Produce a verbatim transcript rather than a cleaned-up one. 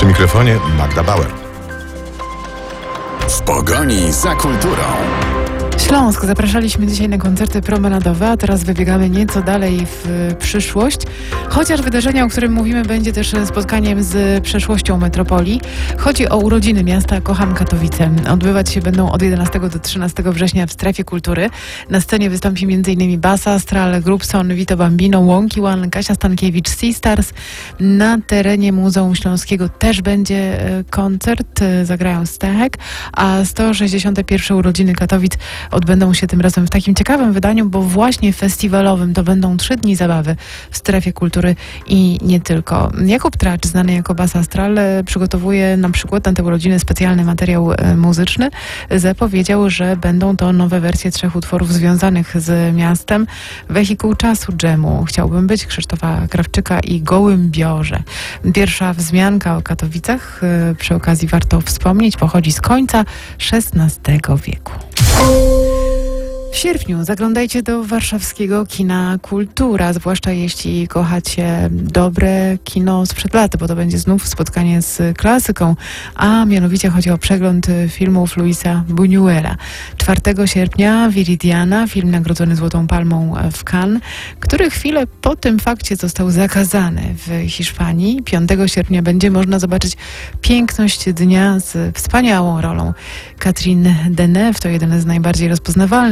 Przy mikrofonie Magda Bauer. W pogoni za kulturą. Śląsk. Zapraszaliśmy dzisiaj na koncerty promenadowe, a teraz wybiegamy nieco dalej w przyszłość. Chociaż wydarzenie, o którym mówimy, będzie też spotkaniem z przeszłością metropolii. Chodzi o urodziny miasta Kocham Katowice. Odbywać się będą od jedenastego do trzynastego września w Strefie Kultury. Na scenie wystąpi m.in. Basa, Astral, Grubson, Vito Bambino, Łąki One, Kasia Stankiewicz, Sea Stars. Na terenie Muzeum Śląskiego też będzie koncert. Zagrają Stechek, a sto sześćdziesiąte pierwsze urodziny Katowic odbędą się tym razem w takim ciekawym wydaniu, bo właśnie festiwalowym. To będą trzy dni zabawy w Strefie Kultury i nie tylko. Jakub Tracz, znany jako Basa Astral, przygotowuje na przykład na te urodziny specjalny materiał muzyczny. Zapowiedział, że będą to nowe wersje trzech utworów związanych z miastem. Wehikuł czasu dżemu, Chciałbym być, Krzysztofa Krawczyka i Gołębiorze. Pierwsza wzmianka o Katowicach, przy okazji warto wspomnieć, pochodzi z końca szesnastego wieku. W sierpniu zaglądajcie do warszawskiego kina Kultura, zwłaszcza jeśli kochacie dobre kino sprzed lat, bo to będzie znów spotkanie z klasyką, a mianowicie chodzi o przegląd filmów Luisa Buñuela. czwartego sierpnia Viridiana, film nagrodzony Złotą Palmą w Cannes, który chwilę po tym fakcie został zakazany w Hiszpanii. piątego sierpnia będzie można zobaczyć Piękność dnia z wspaniałą rolą Catherine Deneuve, to jeden z najbardziej rozpoznawalnych